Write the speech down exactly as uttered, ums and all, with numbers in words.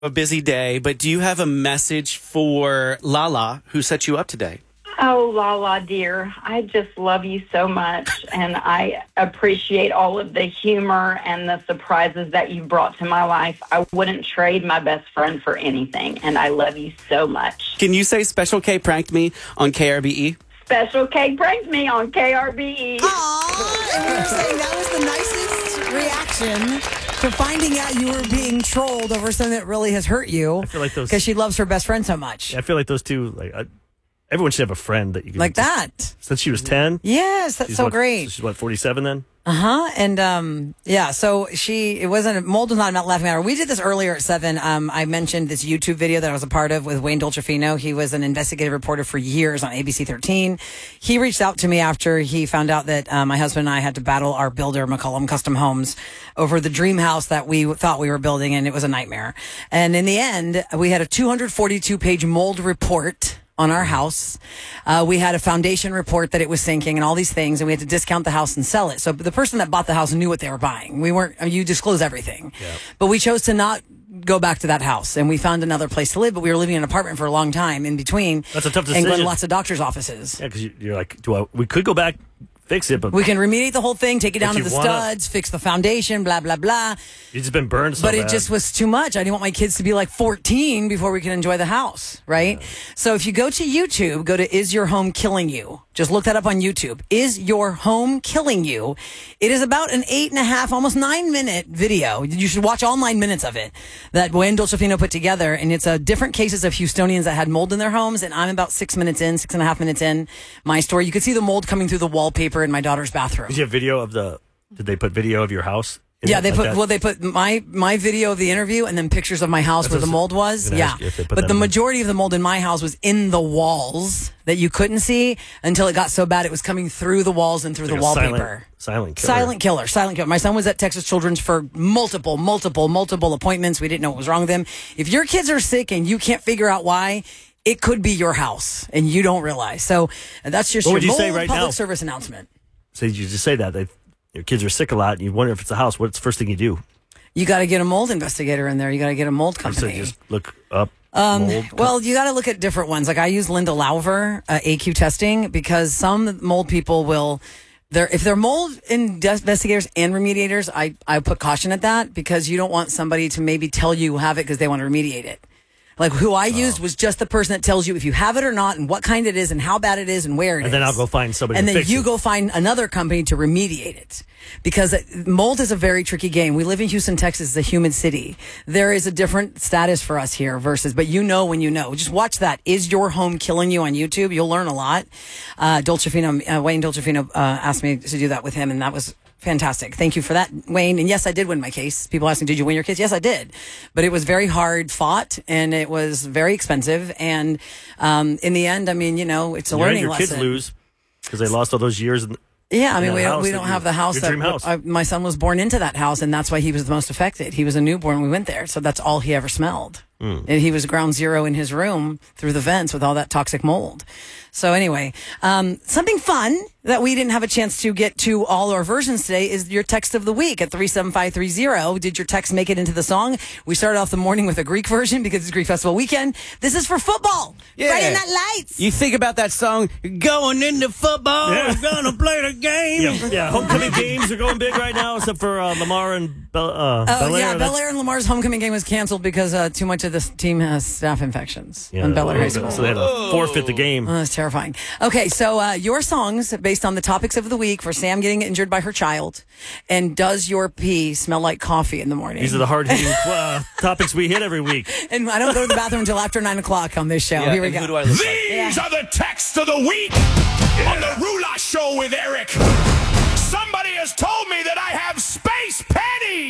A busy day, but do you have a message for Lala, who set you up today? Oh, Lala, dear, I just love you so much, and I appreciate all of the humor and the surprises that you've brought to my life. I wouldn't trade my best friend for anything, and I love you so much. Can you say Special K pranked me on K R B E? Special K pranked me on K R B E. Aww, and we were saying that was the nicest reaction to finding out you were being trolled over something that really has hurt you. I feel like those because she loves her best friend so much. Yeah, I feel like those two, like uh, everyone should have a friend that you can like just, that. Since she was ten. Yes, that's she's so what, great. So she's what, forty-seven then? Uh huh. And um, yeah. So she, it wasn't mold was not about laughing at her. We did this earlier at seven. Um, I mentioned this YouTube video that I was a part of with Wayne Dolcefino. He was an investigative reporter for years on A B C thirteen. He reached out to me after he found out that uh, my husband and I had to battle our builder, McCollum Custom Homes, over the dream house that we thought we were building, and it was a nightmare. And in the end, we had a two hundred forty-two page mold report on our house. Uh, we had a foundation report that it was sinking and all these things, and we had to discount the house and sell it. So the person that bought the house knew what they were buying. We weren't, you disclose everything. Yep. But we chose to not go back to that house, and we found another place to live, but we were living in an apartment for a long time in between. That's a tough decision. And going to lots of doctor's offices. Yeah, because you're like, do I, we could go back, fix it, but we can remediate the whole thing, take it down to the wanna, studs, fix the foundation, blah, blah, blah. You've just been burned so But it bad. just was too much. I didn't want my kids to be like fourteen before we could enjoy the house, right? Yeah. So if you go to YouTube, go to Is Your Home Killing You? Just look that up on YouTube. Is Your Home Killing You? It is about an eight and a half, almost nine minute video. You should watch all nine minutes of it that Wayne Dolcefino put together. And it's uh, different cases of Houstonians that had mold in their homes. And I'm about six minutes in, six and a half minutes in my story. You could see the mold coming through the wallpaper in my daughter's bathroom. Did you have video of the, did they put video of your house? Yeah, they like put that? well. They put my my video of the interview and then pictures of my house That's where the mold was. Yeah, but the majority of the mold in my house was in the walls that you couldn't see until it got so bad it was coming through the walls and through it's the like wallpaper. Silent, silent killer. Silent killer. Silent killer. My son was at Texas Children's for multiple, multiple, multiple appointments. We didn't know what was wrong with him. If your kids are sick and you can't figure out why, it could be your house and you don't realize. So that's just what your would you mold say right public now? service announcement. So you just say that they, your kids are sick a lot, and you wonder if it's a house. What's the first thing you do? You got to get a mold investigator in there. You got to get a mold company. So just look up um, mold. Well, you got to look at different ones. Like I use Linda Lauver, uh, A Q testing, because some mold people will, they're, if they're mold investigators and remediators, I, I put caution at that because you don't want somebody to maybe tell you have it because they want to remediate it. Like who I used was just the person that tells you if you have it or not and what kind it is and how bad it is and where it and is. And then I'll go find somebody and to then fix you it. go find another company to remediate it. Because mold is a very tricky game. We live in Houston, Texas. It's a humid city. There is a different status for us here versus, but you know when you know. Just watch that. Is Your Home Killing You on YouTube? You'll learn a lot. Uh, Dolcefino, uh, Wayne Dolcefino uh, asked me to do that with him, and that was fantastic. Thank you for that, Wayne. And yes, I did win my case. People ask me, did you win your case? Yes, I did. But it was very hard fought and it was very expensive. And um, in the end, I mean, you know, it's a You're learning your lesson. Kids lose because they lost all those years. In, yeah, I mean, we don't, house we don't have the house your that dream house. I, my son was born into that house, and that's why he was the most affected. He was a newborn when we went there, so that's all he ever smelled. Mm. And he was ground zero in his room through the vents with all that toxic mold. So anyway, um, something fun that we didn't have a chance to get to all our versions today is your text of the week at three seven five three zero. Did your text make it into the song? We started off the morning with a Greek version because it's Greek Festival weekend. This is for football. Yeah. Friday Night Lights. You think about that song, going into football, Yeah. we're gonna play the game. Yeah, yeah, homecoming games are going big right now, except for uh, Lamar and Bel, uh, Oh, Bel Air. yeah, Bel Air and Lamar's homecoming game was canceled because uh, too much of this team has staph infections Yeah, in Bel Air High School. So they had to forfeit the game. Oh, that's terrifying. Okay, so uh, your songs based on the topics of the week for Sam getting injured by her child, and does your pee smell like coffee in the morning? These are the hard-hitting uh, topics we hit every week. And I don't go to the bathroom until after nine o'clock on this show. Yeah, Here we and go. who do I look like? These are the texts of the week on the Rula Show with Eric. Somebody has told me that I have space pennies.